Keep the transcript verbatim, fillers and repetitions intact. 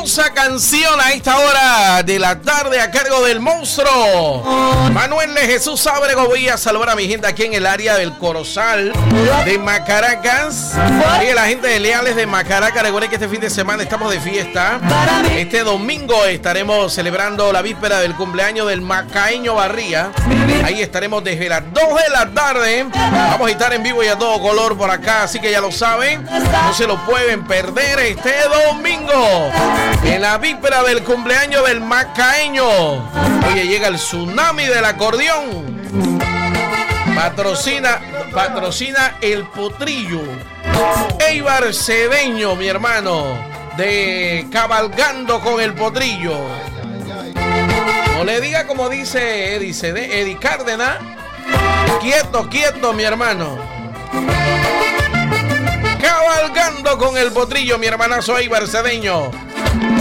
hermosa canción a esta hora de la tarde a cargo del monstruo Manuel de Jesús Ábrego. Voy a saludar a mi gente aquí en el área del Corozal de Macaracas. Y la gente de Leales de Macaracas. Recuerden que este fin de semana estamos de fiesta. Este domingo estaremos celebrando la víspera del cumpleaños del Macaeño Barría. Ahí estaremos desde las dos de la tarde. Vamos a estar en vivo y a todo color por acá, así que ya lo saben, no se lo pueden perder este domingo en la víspera del cumpleaños del Macaeño. Oye, llega el tsunami del acordeón. Patrocina, patrocina el Potrillo. Eibar Cedeño, mi hermano, de Cabalgando con el Potrillo. No le diga como dice Eddie, Cede, Eddie Cárdenas. Quieto, quieto, mi hermano. Cabalgando con el Potrillo, mi hermanazo Eibar Cedeño.